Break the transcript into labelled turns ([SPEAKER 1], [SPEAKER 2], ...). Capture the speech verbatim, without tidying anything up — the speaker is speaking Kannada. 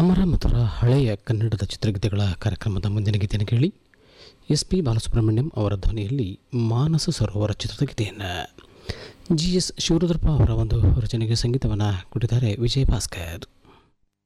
[SPEAKER 1] ಅಮರ ಮಧುರ ಹಳೆಯ ಕನ್ನಡದ ಚಿತ್ರಗೀತೆಗಳ ಕಾರ್ಯಕ್ರಮದ ಮುಂದಿನ ಗೀತೆಯನ್ನು ಕೇಳಿ. ಎಸ್ ಪಿ ಬಾಲಸುಬ್ರಹ್ಮಣ್ಯಂ ಅವರ ಧ್ವನಿಯಲ್ಲಿ ಮಾನಸ ಸರೋವರ ಚಿತ್ರದ ಗೀತೆಯನ್ನು ಜಿ ಎಸ್ ಶಿವರುದ್ರಪ್ಪ ಅವರ ಒಂದು ರಚನೆಗೆ ಸಂಗೀತವನ್ನು ಕೊಟ್ಟಿದ್ದಾರೆ ವಿಜಯ ಭಾಸ್ಕರ್.